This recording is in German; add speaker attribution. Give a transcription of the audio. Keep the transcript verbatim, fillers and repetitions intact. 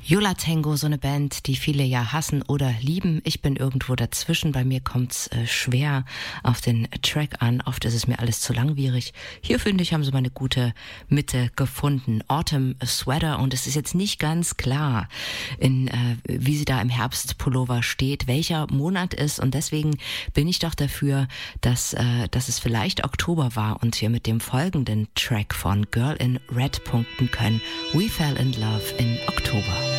Speaker 1: Yo La Tengo, so eine Band, die viele ja hassen oder lieben. Ich bin irgendwo dazwischen. Bei mir kommt's äh, schwer auf den Track an. Oft ist es mir alles zu langwierig. Hier, finde ich, haben sie mal eine gute Mitte gefunden. Autumn Sweater. Und es ist jetzt nicht ganz klar, in, äh, wie sie da im Herbstpullover steht, welcher Monat ist. Und deswegen bin ich doch dafür, dass, äh, dass es vielleicht Oktober war und wir mit dem folgenden Track von Girl in Red punkten können. We Fell in Love in Oktober.